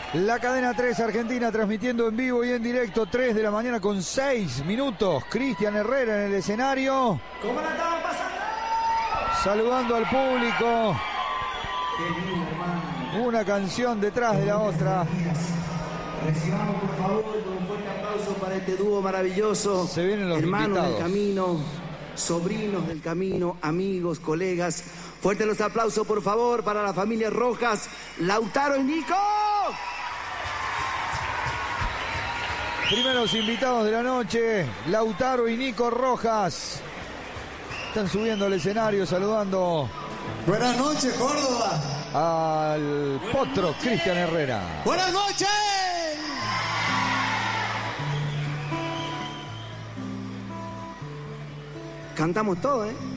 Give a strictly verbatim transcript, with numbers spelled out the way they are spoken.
La cadena tres Argentina transmitiendo en vivo y en directo, tres de la mañana con seis minutos. Cristian Herrera en el escenario. ¿Cómo la estamos pasando? Saludando al público. Qué lindo, hermano. Una canción detrás de la otra. Recibamos por favor con un fuerte aplauso para este dúo maravilloso. Se vienen los hermanos invitados. del camino, sobrinos del camino, amigos, colegas. Fuerte los aplausos por favor para la familia Rojas, Lautaro y Nico. Primeros invitados de la noche, Lautaro y Nico Rojas. Están subiendo al escenario saludando. Buenas noches, Córdoba. Al potro Cristian Herrera. Buenas noches. Cantamos todo, ¿eh?